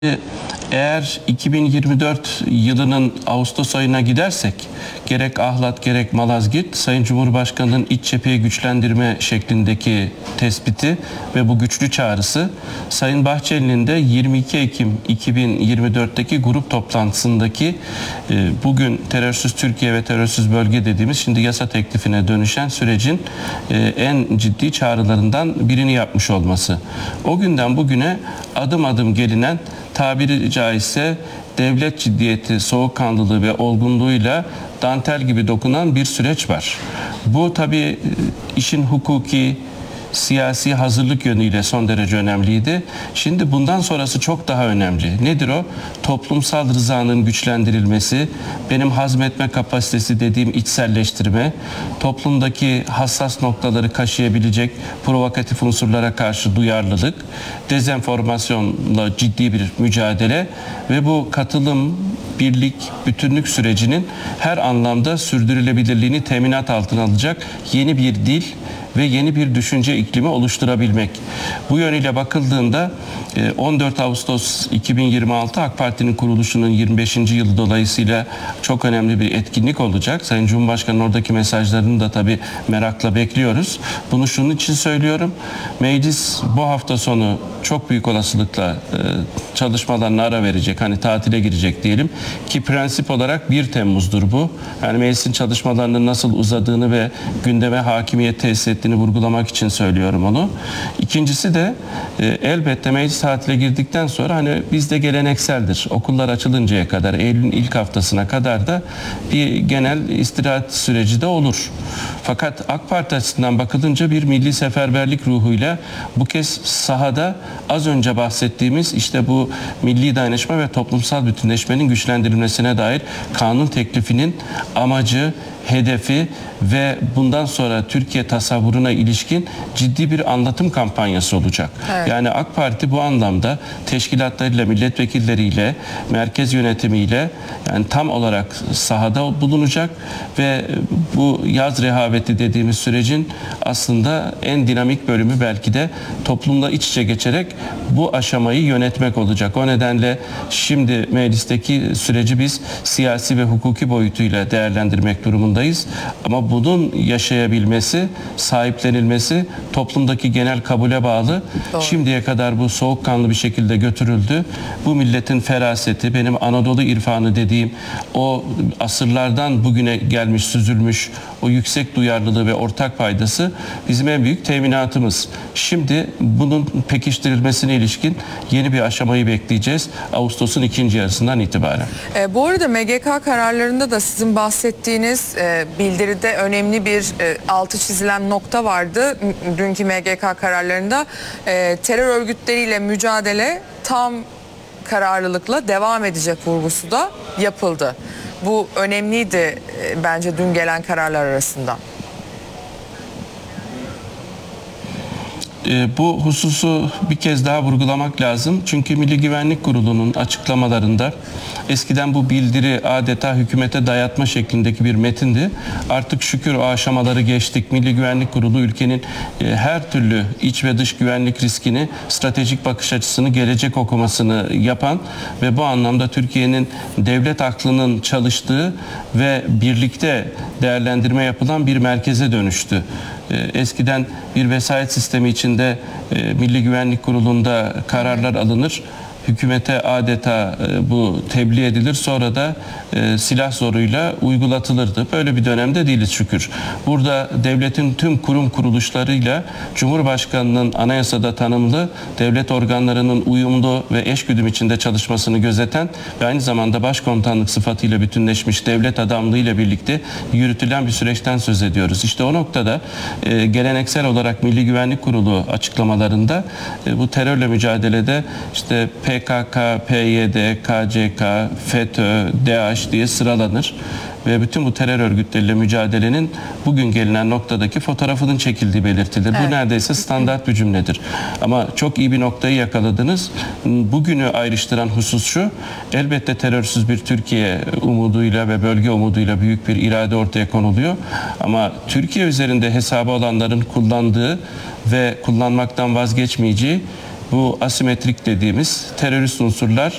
Eğer 2024 yılının Ağustos ayına gidersek gerek Ahlat gerek Malazgirt Sayın Cumhurbaşkanı'nın iç cepheyi güçlendirme şeklindeki tespiti ve bu güçlü çağrısı Sayın Bahçeli'nin de 22 Ekim 2024'teki grup toplantısındaki bugün terörsüz Türkiye ve terörsüz bölge dediğimiz şimdi yasa teklifine dönüşen sürecin en ciddi çağrılarından birini yapmış olması. O günden bugüne adım adım gelinen tabiri caizse devlet ciddiyeti, soğukkanlılığı ve olgunluğuyla dantel gibi dokunan bir süreç var. Bu tabii işin hukuki, siyasi hazırlık yönüyle son derece önemliydi. Şimdi bundan sonrası çok daha önemli. Nedir o? Toplumsal rızanın güçlendirilmesi, benim hazmetme kapasitesi dediğim içselleştirme, toplumdaki hassas noktaları kaşıyabilecek provokatif unsurlara karşı duyarlılık, dezenformasyonla ciddi bir mücadele ve bu katılım, birlik, bütünlük sürecinin her anlamda sürdürülebilirliğini teminat altına alacak yeni bir dil ve yeni bir düşünce iklimi oluşturabilmek. Bu yönüyle bakıldığında 14 Ağustos 2026 AK Parti'nin kuruluşunun 25. yılı dolayısıyla çok önemli bir etkinlik olacak. Sayın Cumhurbaşkanı'nın oradaki mesajlarını da tabii merakla bekliyoruz. Bunu şunun için söylüyorum. Meclis bu hafta sonu çok büyük olasılıkla çalışmalarına ara verecek. Hani tatile girecek diyelim ki prensip olarak 1 Temmuz'dur bu. Yani meclisin çalışmalarının nasıl uzadığını ve gündeme hakimiyet tesis ettiğini vurgulamak için söylüyorum onu. İkincisi de elbette meclis tatile girdikten sonra hani bizde gelenekseldir. Okullar açılıncaya kadar Eylül'ün ilk haftasına kadar da bir genel istirahat süreci de olur. Fakat AK Parti açısından bakılınca bir milli seferberlik ruhuyla bu kez sahada az önce bahsettiğimiz işte bu milli dayanışma ve toplumsal bütünleşmenin güçlendirilmesine dair kanun teklifinin amacı, hedefi ve bundan sonra Türkiye tasavvuruna ilişkin ciddi bir anlatım kampanyası olacak. Evet. Yani AK Parti bu anlamda teşkilatlarıyla, milletvekilleriyle, merkez yönetimiyle yani tam olarak sahada bulunacak ve bu yaz rehaveti dediğimiz sürecin aslında en dinamik bölümü belki de toplumla iç içe geçerek bu aşamayı yönetmek olacak. O nedenle şimdi meclisteki süreci biz siyasi ve hukuki boyutuyla değerlendirmek durumundayız. Ama bunun yaşayabilmesi, sahiplenilmesi toplumdaki genel kabule bağlı. Doğru. Şimdiye kadar bu soğukkanlı bir şekilde götürüldü. Bu milletin feraseti, benim Anadolu irfanı dediğim o asırlardan bugüne gelmiş, süzülmüş o yüksek duyarlılığı ve ortak paydası bizim en büyük teminatımız. Şimdi bunun pekiştirilmesine ilişkin yeni bir aşamayı bekleyeceğiz Ağustos'un ikinci yarısından itibaren. Bu arada MGK kararlarında da sizin bahsettiğiniz bildiride önemli bir altı çizilen nokta vardı. Dünkü MGK kararlarında terör örgütleriyle mücadele tam kararlılıkla devam edecek vurgusu da yapıldı. Bu önemliydi bence dün gelen kararlar arasında. Bu hususu bir kez daha vurgulamak lazım. Çünkü Milli Güvenlik Kurulu'nun açıklamalarında eskiden bu bildiri adeta hükümete dayatma şeklindeki bir metindi. Artık şükür o aşamaları geçtik. Milli Güvenlik Kurulu ülkenin her türlü iç ve dış güvenlik riskini, stratejik bakış açısını, gelecek okumasını yapan ve bu anlamda Türkiye'nin devlet aklının çalıştığı ve birlikte değerlendirme yapılan bir merkeze dönüştü. Eskiden bir vesayet sistemi içinde Milli Güvenlik Kurulu'nda kararlar alınır. Hükümete adeta bu tebliğ edilir, sonra da silah zoruyla uygulatılırdı. Böyle bir dönemde değiliz şükür. Burada devletin tüm kurum kuruluşlarıyla Cumhurbaşkanı'nın anayasada tanımlı devlet organlarının uyumlu ve eşgüdüm içinde çalışmasını gözeten ve aynı zamanda başkomutanlık sıfatıyla bütünleşmiş devlet adamlığıyla birlikte yürütülen bir süreçten söz ediyoruz. İşte o noktada geleneksel olarak Milli Güvenlik Kurulu açıklamalarında bu terörle mücadelede işte PKK, PYD, KCK, FETÖ, DAEŞ diye sıralanır ve bütün bu terör örgütleriyle mücadelenin bugün gelinen noktadaki fotoğrafının çekildiği belirtilir. Evet. Bu neredeyse standart bir cümledir. Ama çok iyi bir noktayı yakaladınız. Bugünü ayrıştıran husus şu, elbette terörsüz bir Türkiye umuduyla ve bölge umuduyla büyük bir irade ortaya konuluyor. Ama Türkiye üzerinde hesabı olanların kullandığı ve kullanmaktan vazgeçmeyeceği bu asimetrik dediğimiz terörist unsurlar